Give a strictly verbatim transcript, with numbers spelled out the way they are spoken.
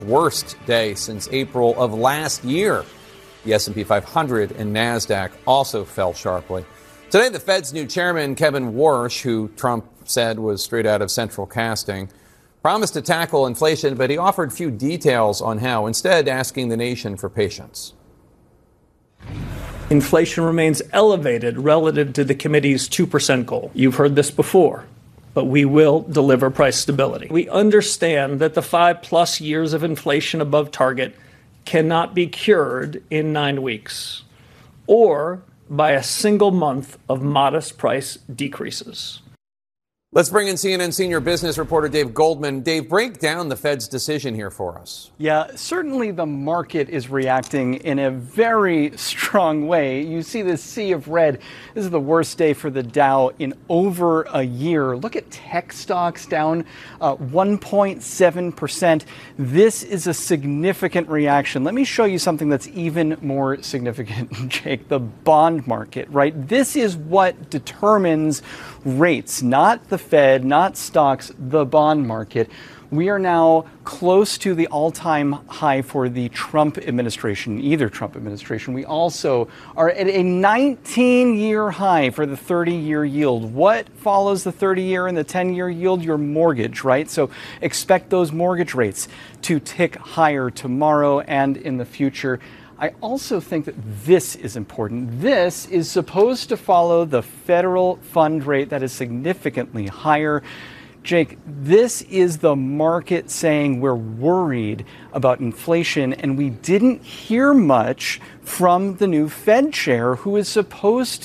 Worst day since April of last year. The S and P five hundred and NASDAQ also fell sharply. Today, the Fed's new chairman, Kevin Warsh, who Trump said was straight out of central casting, promised to tackle inflation, but he offered few details on how, instead asking the nation for patience. Inflation remains elevated relative to the committee's two percent goal. You've heard this before, but we will deliver price stability. We understand that the five plus years of inflation above target cannot be cured in nine weeks or by a single month of modest price decreases. Let's bring in C N N senior business reporter Dave Goldman. Dave, break down the Fed's decision here for us. Yeah, certainly the market is reacting in a very strong way. You see this sea of red. This is the worst day for the Dow in over a year. Look at tech stocks down uh, one point seven percent. This is a significant reaction. Let me show you something that's even more significant, Jake, the bond market, right? This is what determines rates, not the Fed, not stocks, the bond market. We are now close to the all-time high for the Trump administration, either Trump administration. We also are at a nineteen-year high for the thirty-year yield. What follows the thirty-year and the ten-year yield? Your mortgage, right? So expect those mortgage rates to tick higher tomorrow and in the future. I also think that this is important. This is supposed to follow the federal fund rate that is significantly higher. Jake, this is the market saying we're worried about inflation, and we didn't hear much from the new Fed chair, who is supposed